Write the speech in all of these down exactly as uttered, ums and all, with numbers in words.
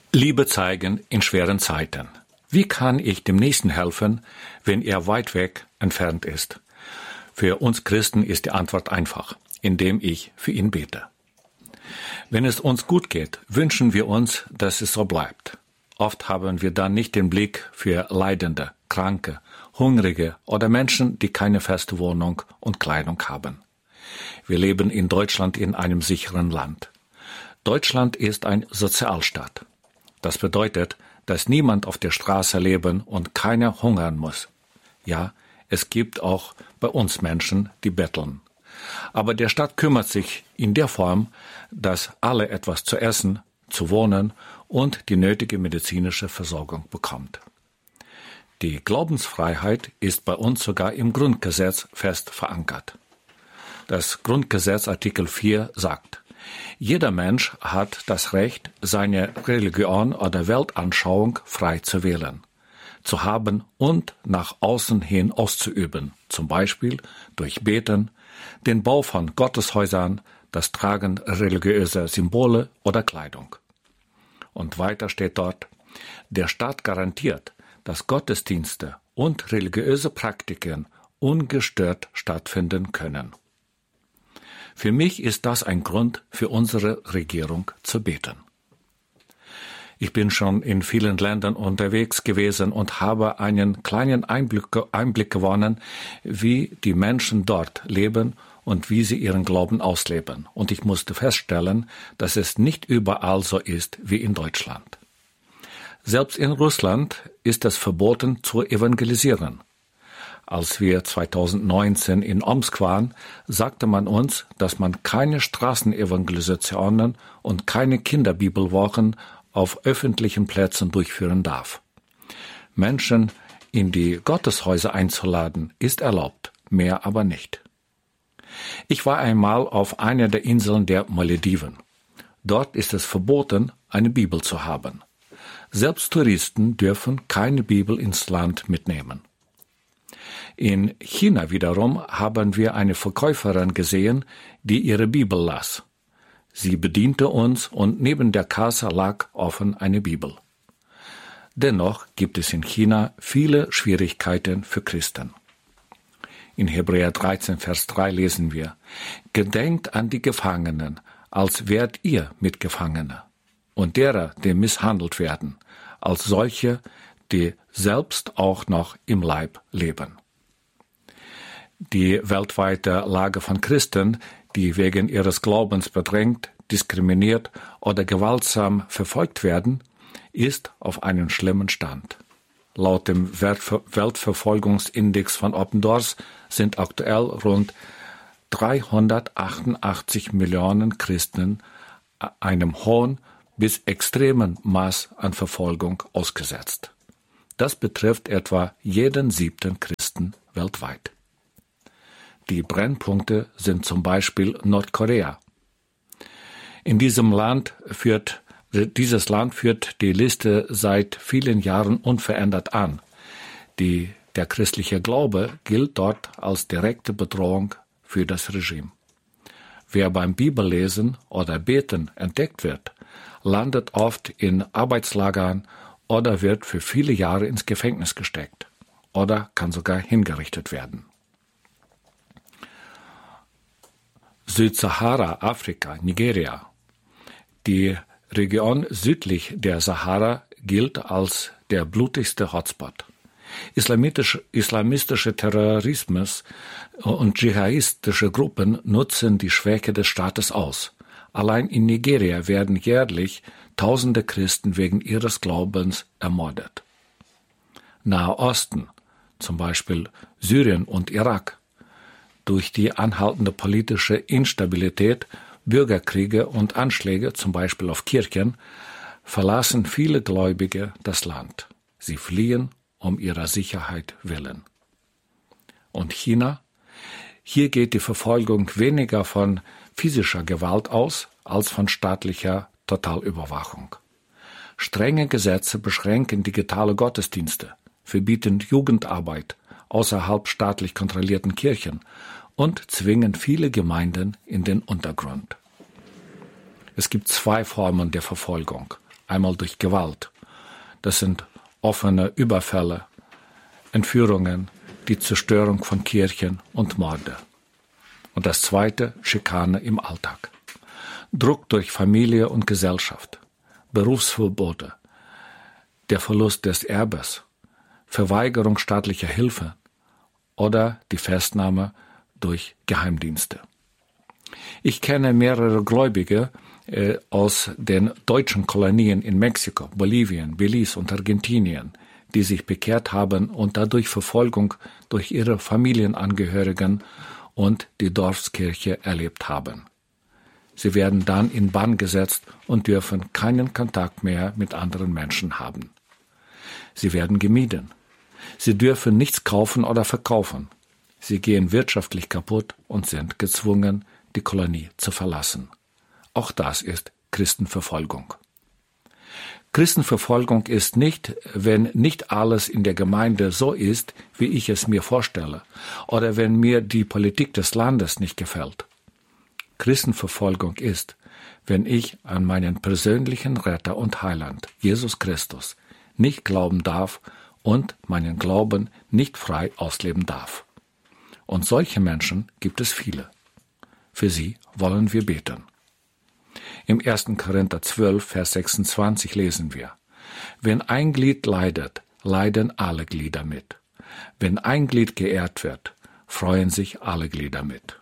Liebe zeigen in schweren Zeiten. Wie kann ich dem Nächsten helfen, wenn er weit weg entfernt ist? Für uns Christen ist die Antwort einfach, indem ich für ihn bete. Wenn es uns gut geht, wünschen wir uns, dass es so bleibt. Oft haben wir dann nicht den Blick für Leidende, Kranke, Hungrige oder Menschen, die keine feste Wohnung und Kleidung haben. Wir leben in Deutschland in einem sicheren Land. Deutschland ist ein Sozialstaat. Das bedeutet, dass niemand auf der Straße leben und keiner hungern muss. Ja, es gibt auch bei uns Menschen, die betteln. Aber der Staat kümmert sich in der Form, dass alle etwas zu essen, zu wohnen und die nötige medizinische Versorgung bekommt. Die Glaubensfreiheit ist bei uns sogar im Grundgesetz fest verankert. Das Grundgesetz Artikel vier sagt: Jeder Mensch hat das Recht, seine Religion oder Weltanschauung frei zu wählen, zu haben und nach außen hin auszuüben, zum Beispiel durch Beten, den Bau von Gotteshäusern, das Tragen religiöser Symbole oder Kleidung. Und weiter steht dort: Der Staat garantiert, dass Gottesdienste und religiöse Praktiken ungestört stattfinden können. Für mich ist das ein Grund für unsere Regierung zu beten. Ich bin schon in vielen Ländern unterwegs gewesen und habe einen kleinen Einblick, Einblick gewonnen, wie die Menschen dort leben und wie sie ihren Glauben ausleben. Und ich musste feststellen, dass es nicht überall so ist wie in Deutschland. Selbst in Russland ist es verboten zu evangelisieren. Als wir zweitausendneunzehn in Omsk waren, sagte man uns, dass man keine Straßenevangelisationen und keine Kinderbibelwochen auf öffentlichen Plätzen durchführen darf. Menschen in die Gotteshäuser einzuladen, ist erlaubt, mehr aber nicht. Ich war einmal auf einer der Inseln der Malediven. Dort ist es verboten, eine Bibel zu haben. Selbst Touristen dürfen keine Bibel ins Land mitnehmen. In China wiederum haben wir eine Verkäuferin gesehen, die ihre Bibel las. Sie bediente uns und neben der Kasse lag offen eine Bibel. Dennoch gibt es in China viele Schwierigkeiten für Christen. In Hebräer dreizehn, Vers drei lesen wir: Gedenkt an die Gefangenen, als wärt ihr Mitgefangene, und derer, die misshandelt werden, als solche, die selbst auch noch im Leib leben. Die weltweite Lage von Christen, die wegen ihres Glaubens bedrängt, diskriminiert oder gewaltsam verfolgt werden, ist auf einem schlimmen Stand. Laut dem Weltverfolgungsindex von Open Doors sind aktuell rund dreihundertachtundachtzig Millionen Christen einem hohen bis extremen Maß an Verfolgung ausgesetzt. Das betrifft etwa jeden siebten Christen weltweit. Die Brennpunkte sind zum Beispiel Nordkorea. In diesem Land führt, dieses Land führt die Liste seit vielen Jahren unverändert an. Die, der christliche Glaube gilt dort als direkte Bedrohung für das Regime. Wer beim Bibellesen oder Beten entdeckt wird, landet oft in Arbeitslagern oder wird für viele Jahre ins Gefängnis gesteckt oder kann sogar hingerichtet werden. Südsahara, Afrika, Nigeria. Die Region südlich der Sahara gilt als der blutigste Hotspot. Islamistisch, islamistische Terrorismus und dschihadistische Gruppen nutzen die Schwäche des Staates aus. Allein in Nigeria werden jährlich tausende Christen wegen ihres Glaubens ermordet. Nahe Osten, zum Beispiel Syrien und Irak. Durch die anhaltende politische Instabilität, Bürgerkriege und Anschläge, zum Beispiel auf Kirchen, verlassen viele Gläubige das Land. Sie fliehen um ihrer Sicherheit willen. Und China? Hier geht die Verfolgung weniger von physischer Gewalt aus, als von staatlicher Totalüberwachung. Strenge Gesetze beschränken digitale Gottesdienste, verbieten Jugendarbeit außerhalb staatlich kontrollierten Kirchen und zwingen viele Gemeinden in den Untergrund. Es gibt zwei Formen der Verfolgung: einmal durch Gewalt. Das sind offene Überfälle, Entführungen, die Zerstörung von Kirchen und Morde. Und das zweite, Schikane im Alltag. Druck durch Familie und Gesellschaft, Berufsverbote, der Verlust des Erbes, Verweigerung staatlicher Hilfe oder die Festnahme durch Geheimdienste. Ich kenne mehrere Gläubige äh, aus den deutschen Kolonien in Mexiko, Bolivien, Belize und Argentinien, die sich bekehrt haben und dadurch Verfolgung durch ihre Familienangehörigen und die Dorfskirche erlebt haben. Sie werden dann in Bann gesetzt und dürfen keinen Kontakt mehr mit anderen Menschen haben. Sie werden gemieden. Sie dürfen nichts kaufen oder verkaufen. Sie gehen wirtschaftlich kaputt und sind gezwungen, die Kolonie zu verlassen. Auch das ist Christenverfolgung. Christenverfolgung ist nicht, wenn nicht alles in der Gemeinde so ist, wie ich es mir vorstelle, oder wenn mir die Politik des Landes nicht gefällt. Christenverfolgung ist, wenn ich an meinen persönlichen Retter und Heiland, Jesus Christus, nicht glauben darf und meinen Glauben nicht frei ausleben darf. Und solche Menschen gibt es viele. Für sie wollen wir beten. Im ersten Korinther zwölf, Vers sechsundzwanzig lesen wir: Wenn ein Glied leidet, leiden alle Glieder mit. Wenn ein Glied geehrt wird, freuen sich alle Glieder mit.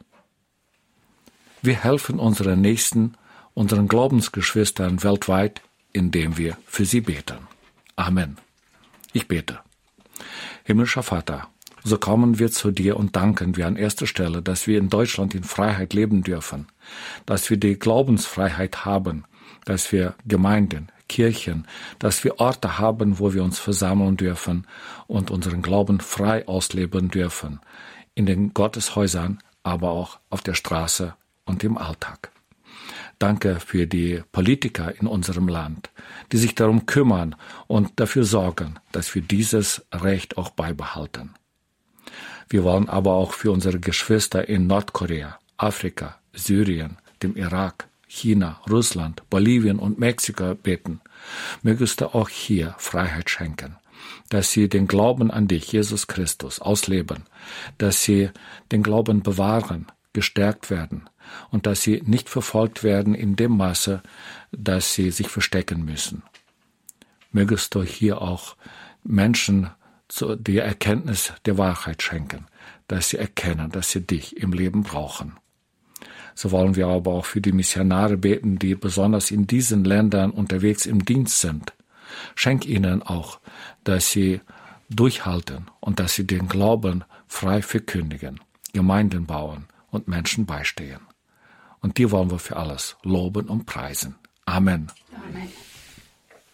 Wir helfen unseren Nächsten, unseren Glaubensgeschwistern weltweit, indem wir für sie beten. Amen. Ich bete. Himmlischer Vater, so kommen wir zu dir und danken dir an erster Stelle, dass wir in Deutschland in Freiheit leben dürfen, dass wir die Glaubensfreiheit haben, dass wir Gemeinden, Kirchen, dass wir Orte haben, wo wir uns versammeln dürfen und unseren Glauben frei ausleben dürfen, in den Gotteshäusern, aber auch auf der Straße und im Alltag. Danke für die Politiker in unserem Land, die sich darum kümmern und dafür sorgen, dass wir dieses Recht auch beibehalten. Wir wollen aber auch für unsere Geschwister in Nordkorea, Afrika, Syrien, dem Irak, China, Russland, Bolivien und Mexiko beten. Mögest du auch hier Freiheit schenken, dass sie den Glauben an dich, Jesus Christus, ausleben, dass sie den Glauben bewahren, gestärkt werden und dass sie nicht verfolgt werden in dem Maße, dass sie sich verstecken müssen. Mögest du hier auch Menschen zu die Erkenntnis der Wahrheit schenken, dass sie erkennen, dass sie dich im Leben brauchen. So wollen wir aber auch für die Missionare beten, die besonders in diesen Ländern unterwegs im Dienst sind. Schenk ihnen auch, dass sie durchhalten und dass sie den Glauben frei verkündigen, Gemeinden bauen und Menschen beistehen. Und dir wollen wir für alles loben und preisen. Amen. Amen.